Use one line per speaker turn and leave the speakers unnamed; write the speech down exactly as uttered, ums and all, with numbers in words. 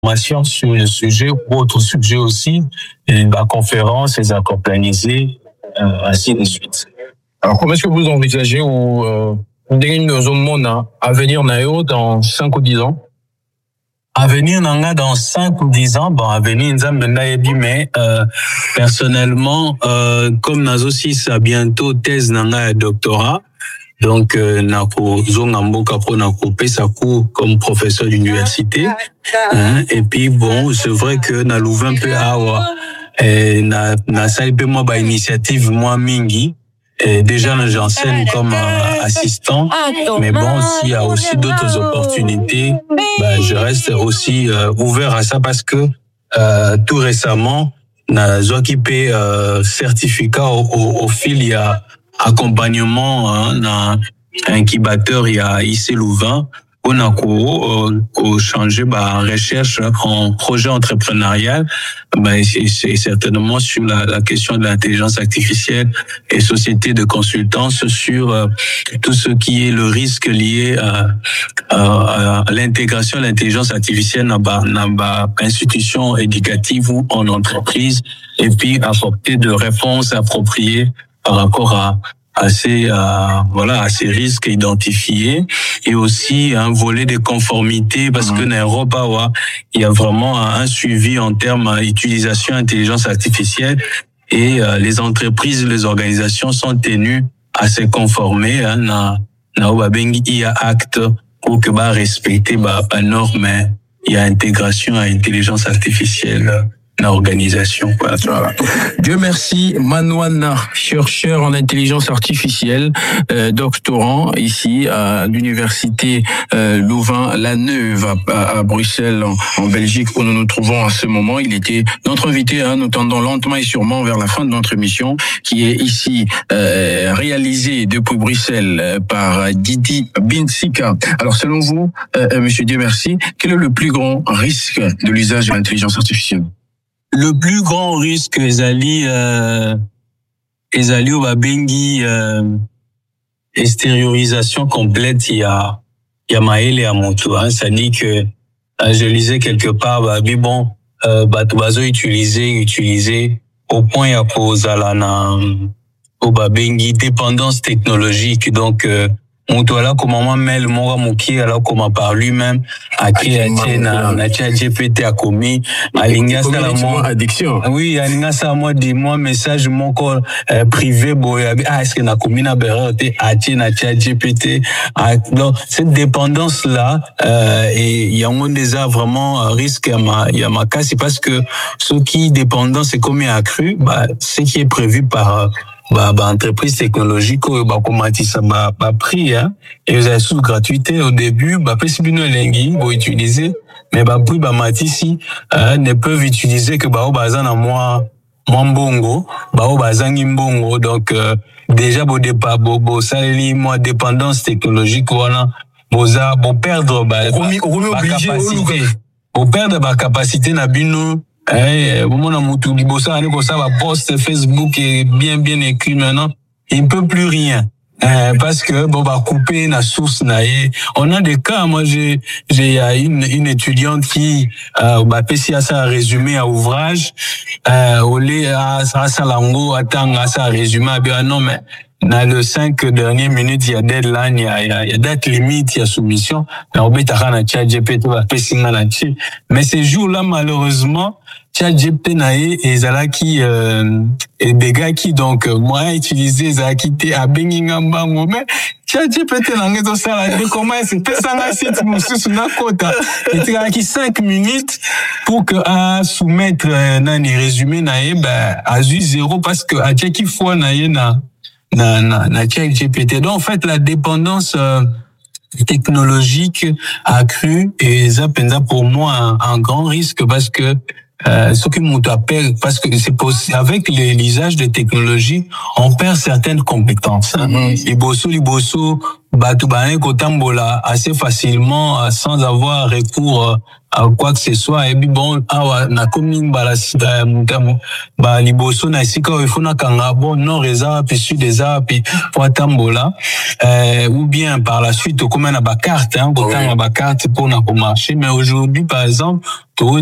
informations sur le sujet ou autre sujet aussi, et la conférence, les accompagner, euh, ainsi de suite.
Alors, comment est-ce que vous envisagez ou euh, dans un monde à venir dans cinq ou dix ans?
Avenir nanga dans cinq ou dix ans, bon, avenir nzambe ndayebi, mais euh, personnellement, euh, comme nazo aussi ça bientôt thèse nanga doctorat, donc euh, nako zonga mboka po nako pesa cours comme professeur d'université, hein, et puis bon, c'est vrai que na louvain peu awa, et na na saibe moi ba initiative moi mingi. Et déjà, j'enseigne comme euh, assistant, mais bon, s'il y a aussi d'autres opportunités, ben, je reste aussi euh, ouvert à ça parce que euh, tout récemment, j'ai occupé euh, certificat au, au, au fil, il y a accompagnement, hein, dans incubateur, il y a ici Louvain. On a euh, changé bah, recherche en projet entrepreneurial, bah, c'est, c'est certainement sur la, la question de l'intelligence artificielle et société de consultance sur euh, tout ce qui est le risque lié à, à, à l'intégration de l'intelligence artificielle dans ma institution éducative ou en entreprise, et puis apporter de réponses appropriées par rapport à à ces euh, voilà à ces risques identifiés, et aussi un volet de conformité parce mmh. que dans l'Europe il y a vraiment un suivi en termes d'utilisation d'intelligence artificielle, et euh, les entreprises, les organisations sont tenues à se conformer hein, na na obabengi I A Act pour que bah respecter bah pas normes, il y a intégration à intelligence artificielle. L'organisation.
Voilà. Dieu merci, Manouana, chercheur en intelligence artificielle, euh, doctorant ici à l'université euh, Louvain-la-Neuve à, à Bruxelles, en, en Belgique, où nous nous trouvons à ce moment. Il était notre invité. Hein, nous tendons lentement et sûrement vers la fin de notre émission, qui est ici euh, réalisée depuis Bruxelles par Didi Binsika. Alors, selon vous, euh, Monsieur Dieu merci, quel est le plus grand risque de l'usage de l'intelligence artificielle?
Le plus grand risque, ezali, euh, ezali ou babengi, euh, extériorisation complète, il y a, il y a maël et à moto, hein. Ça dit que, euh, je lisais quelque part, bah, mais bon, euh, bah, bazo utiliser, utiliser, au point, il y a cause à la, na, au babengi, dépendance technologique, donc, euh, moto là comment moi mail moi moki alors comment par lui-même à qui a na na chat G P T a commis alinga ça la moi
addiction
oui alinga ça moi dis moi message mon corps euh, privé boy ah est-ce que na commis na berre a na chat G P T donc cette dépendance là euh, et il y a un déjà vraiment risque à ma il y a ma cas, c'est parce que ce qui dépendance est comme accru, bah ce qui est prévu par bah, bah, entreprise technologique, bah, comment dit ça, bah, bah, prix, hein. Et vous avez sous gratuité au début, bah, possiblement l'engi, vous utilisez, mais bah, puis, bah, matisi, euh, ne peuvent utiliser que, bah, au bazan à moi, moi, mbongo, bah, au bazan mbongo. Donc, euh, déjà, bon, départ, bon, bon, ça, moi, dépendance technologique, voilà, bon, ça, bon, perdre, bah, bah, bah capacité, bon, perdre, bah, capacité, na bino, eh, au moment où tout libosa, on est ça, va post Facebook est bien, bien écrit maintenant. Il ne peut plus rien. Euh, parce que, bon, va couper la source, na, on a des cas, moi, j'ai, j'ai, une, une étudiante qui, euh, bah, pesi à ça résumé à ouvrage, euh, au lieu à ça, lango, attend à ça résumé à bien, non, mais, dans les cinq dernières minutes, il y a deadline, il y a, il y a, il y a date limite, il y a soumission. Mais on chat G P T, mais ces jours-là, malheureusement, chat G P T nae et Zalaki, euh, et des gars qui, donc, moi, utiliser Zalaki T à Bengingham, mais chat G P T n'a pas ça, comment c'est fait ça, là, c'est tout, sur la côte, et tu as qui cinq minutes pour que, à soumettre, nan, les résumés, nae, ben, à juste zéro, parce que, à check, il faut, nae, na, na, na, na, chat G P T. Donc, en fait, la dépendance, euh, technologique accrue, et ça, pour moi, un, un grand risque, parce que, Euh, ce que m'ont appelle, parce que c'est possible, avec l'usage des technologies, on perd certaines compétences. Hein. Mm-hmm. Les bosso, les bosso, bato bane kotambola assez facilement sans avoir recours à quoi que ce soit. Et puis bon, awa na komi bala sida mutamo ba liboso na sika o ifuna kanga bon non reza puis sud des puis pour tambola euh, ou bien par la suite comme na ba carte hein, kotanga ba carte pour na ko marcher. Mais aujourd'hui par exemple